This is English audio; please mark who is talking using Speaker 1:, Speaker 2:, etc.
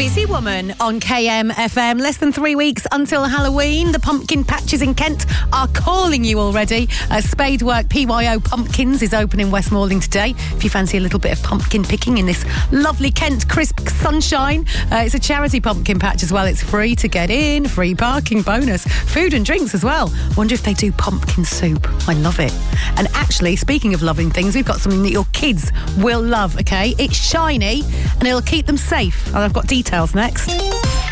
Speaker 1: Busy Woman on KMFM. Less than 3 weeks until Halloween. The pumpkin patches in Kent are calling you already. Spadework PYO Pumpkins is open in Westmoreland today. If you fancy a little bit of pumpkin picking in this lovely Kent crisp sunshine. It's a charity pumpkin patch as well. It's free to get in, free parking bonus, food and drinks as well. Wonder if they do pumpkin soup. I love it. And actually, speaking of loving things, we've got something that your kids will love, okay? It's shiny and it'll keep them safe. And I've got details next.